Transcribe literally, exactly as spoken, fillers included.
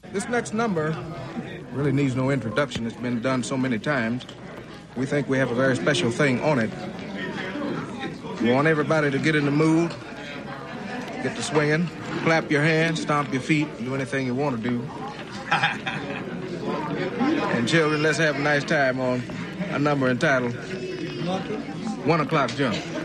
This next number really needs no introduction. It's been done so many times. We think we have a very special thing on it. We want everybody to get in the mood, get to swinging, clap your hands, stomp your feet, do anything you want to do. And children, let's have a nice time on a number entitled One O'Clock Jump.